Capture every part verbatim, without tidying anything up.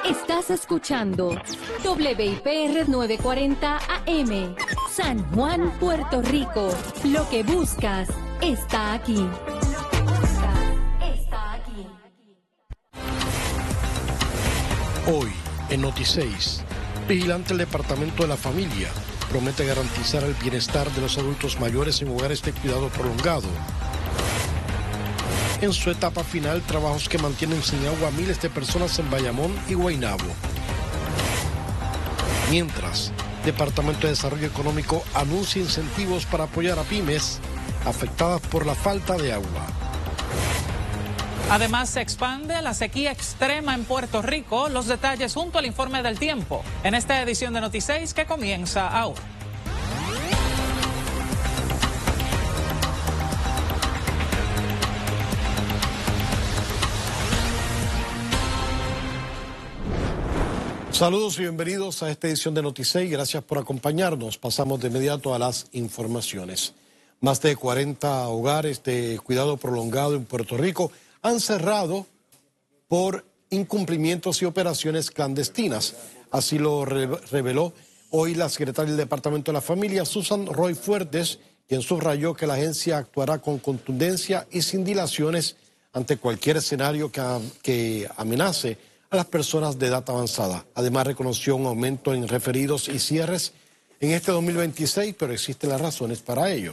Estás escuchando W I P R novecientos cuarenta A M, San Juan, Puerto Rico. Lo que buscas está aquí. Lo que buscas está aquí. Hoy, en Noti seis, vigilante del Departamento de la Familia promete garantizar el bienestar de los adultos mayores en hogares de cuidado prolongado. En su etapa final, trabajos que mantienen sin agua a miles de personas en Bayamón y Guaynabo. Mientras, Departamento de Desarrollo Económico anuncia incentivos para apoyar a pymes afectadas por la falta de agua. Además, se expande la sequía extrema en Puerto Rico. Los detalles junto al informe del tiempo en esta edición de Noti seis que comienza ahora. Saludos y bienvenidos a esta edición de Noti seis. Gracias por acompañarnos. Pasamos de inmediato a las informaciones. Más de cuarenta hogares de cuidado prolongado en Puerto Rico han cerrado por incumplimientos y operaciones clandestinas. Así lo re reveló hoy la secretaria del Departamento de la Familia, Susan Roy Fuertes, quien subrayó que la agencia actuará con contundencia y sin dilaciones ante cualquier escenario que, que amenace a las personas de edad avanzada. Además, reconoció un aumento en referidos y cierres en este dos mil veintiséis, pero existen las razones para ello.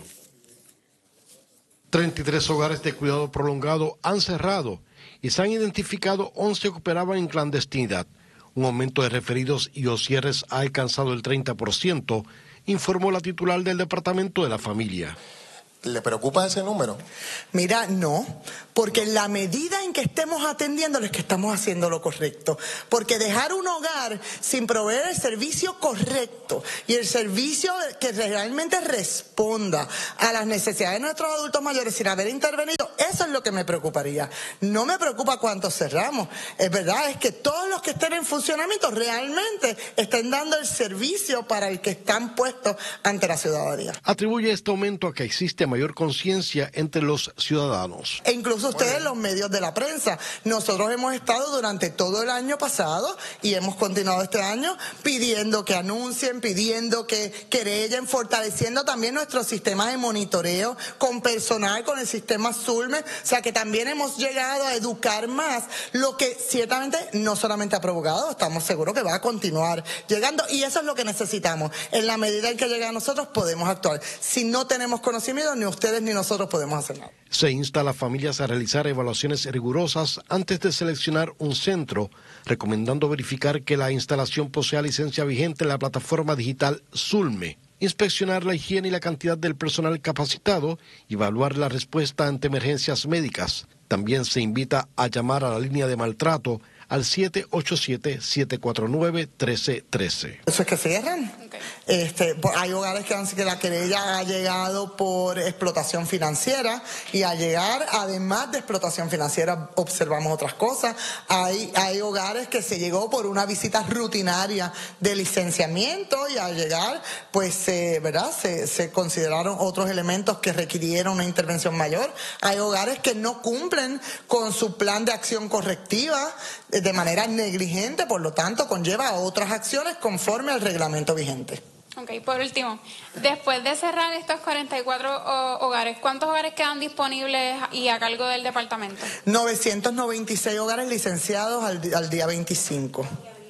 treinta y tres hogares de cuidado prolongado han cerrado y se han identificado once que operaban en clandestinidad. Un aumento de referidos y o cierres ha alcanzado el treinta por ciento, informó la titular del Departamento de la Familia. ¿Le preocupa ese número? Mira, no, porque en la medida en que estemos atendiéndolo es que estamos haciendo lo correcto. Porque dejar un hogar sin proveer el servicio correcto y el servicio que realmente responda a las necesidades de nuestros adultos mayores sin haber intervenido, eso es lo que me preocuparía. No me preocupa cuántos cerramos. Es verdad, es que todos los que estén en funcionamiento realmente estén dando el servicio para el que están puestos ante la ciudadanía. Atribuye este aumento a que existe mayor conciencia entre los ciudadanos. E incluso ustedes, los medios de la prensa. Nosotros hemos estado durante todo el año pasado y hemos continuado este año pidiendo que anuncien, pidiendo que querellen, fortaleciendo también nuestro sistema de monitoreo con personal, con el sistema Zulme. O sea que también hemos llegado a educar más, lo que ciertamente no solamente ha provocado, estamos seguros que va a continuar llegando y eso es lo que necesitamos. En la medida en que llega a nosotros podemos actuar. Si no tenemos conocimiento, ni ustedes ni nosotros podemos hacer nada. Se insta a las familias a realizar evaluaciones rigurosas antes de seleccionar un centro, recomendando verificar que la instalación posea licencia vigente en la plataforma digital Zulme, inspeccionar la higiene y la cantidad del personal capacitado y evaluar la respuesta ante emergencias médicas. También se invita a llamar a la línea de maltrato al siete ocho siete, siete cuatro nueve, uno tres uno tres. Eso es que cierran. Okay. Este, hay hogares que, han, que la querella ha llegado por explotación financiera y al llegar, además de explotación financiera, observamos otras cosas. Hay, hay hogares que se llegó por una visita rutinaria de licenciamiento y al llegar, pues, eh, ¿verdad? Se, se consideraron otros elementos que requirieron una intervención mayor. Hay hogares que no cumplen con su plan de acción correctiva de manera negligente, por lo tanto conlleva a otras acciones conforme al reglamento vigente. Ok, por último, después de cerrar estos cuarenta y cuatro hogares, ¿cuántos hogares quedan disponibles y a cargo del departamento? novecientos noventa y seis hogares licenciados al, al día veinticinco.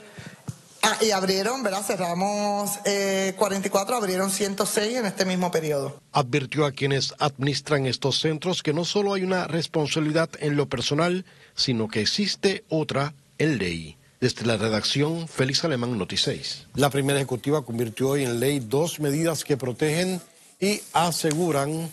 Ah, y abrieron, ¿verdad? Cerramos eh, cuarenta y cuatro, abrieron ciento seis en este mismo periodo. Advirtió a quienes administran estos centros que no solo hay una responsabilidad en lo personal, sino que existe otra en ley. Desde la redacción, Félix Alemán, Noti seis. La primera ejecutiva convirtió hoy en ley dos medidas que protegen y aseguran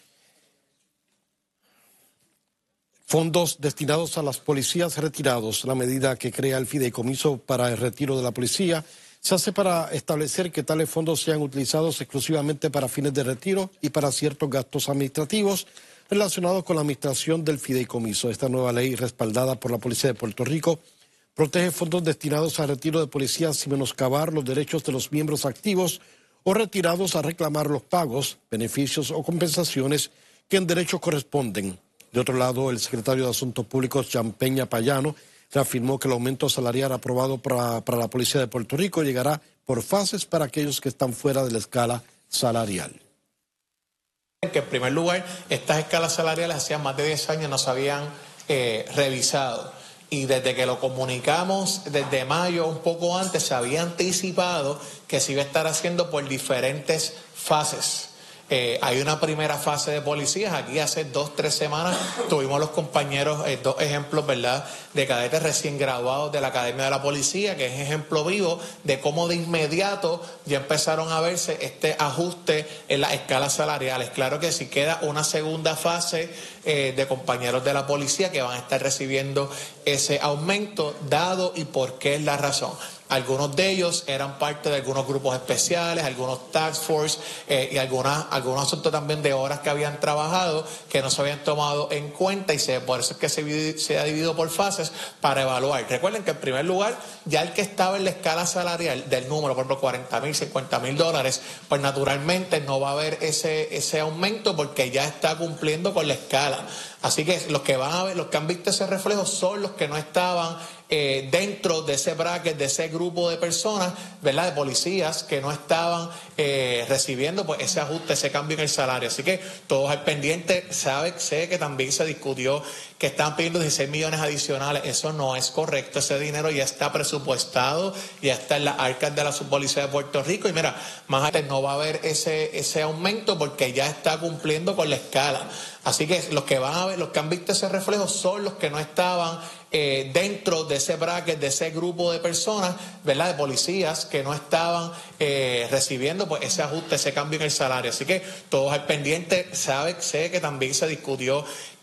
fondos destinados a las policías retirados. La medida que crea el fideicomiso para el retiro de la policía se hace para establecer que tales fondos sean utilizados exclusivamente para fines de retiro y para ciertos gastos administrativos relacionados con la administración del fideicomiso. Esta nueva ley, respaldada por la Policía de Puerto Rico, protege fondos destinados al retiro de policías sin menoscabar los derechos de los miembros activos o retirados a reclamar los pagos, beneficios o compensaciones que en derecho corresponden. De otro lado, el secretario de Asuntos Públicos, Jean Peña Payano, Reafirmó que el aumento salarial aprobado para, para la Policía de Puerto Rico llegará por fases para aquellos que están fuera de la escala salarial. Que en primer lugar, estas escalas salariales hacían más de diez años no se habían eh, revisado. Y desde que lo comunicamos, desde mayo, un poco antes, se había anticipado que se iba a estar haciendo por diferentes fases. Eh, hay una primera fase de policías. Aquí hace dos, tres semanas tuvimos los compañeros, eh, dos ejemplos, ¿verdad?, de cadetes recién graduados de la Academia de la Policía, que es ejemplo vivo de cómo de inmediato ya empezaron a verse este ajuste en las escalas salariales. Claro que sí queda una segunda fase eh, de compañeros de la policía que van a estar recibiendo ese aumento, dado y por qué es la razón. Algunos de ellos eran parte de algunos grupos especiales, algunos task force eh, y algunas, algunos asuntos también de horas que habían trabajado que no se habían tomado en cuenta y se, por eso es que se, se ha dividido por fases para evaluar. Recuerden que en primer lugar ya el que estaba en la escala salarial del número, por ejemplo cuarenta mil, cincuenta mil dólares, pues naturalmente no va a haber ese, ese aumento porque ya está cumpliendo con la escala. Así que los que van a ver, los que han visto ese reflejo son los que no estaban eh, dentro de ese bracket, de ese grupo de personas, ¿verdad?, de policías que no estaban eh, recibiendo pues ese ajuste, ese cambio en el salario. Así que todos al pendiente, sabe, sé que también se discutió que estaban pidiendo dieciséis millones adicionales. Eso no es correcto. Ese dinero ya está presupuestado, ya está en las arcas de la Subpolicía de Puerto Rico. Y mira, más adelante no va a haber ese, ese aumento porque ya está cumpliendo con la escala. Así que los que van a ver, los que han visto ese reflejo son los que no estaban eh, dentro de ese bracket, de ese grupo de personas, ¿verdad?, de policías que no estaban eh, recibiendo pues ese ajuste, ese cambio en el salario. Así que todos al pendiente, sabe, sé que también se discutió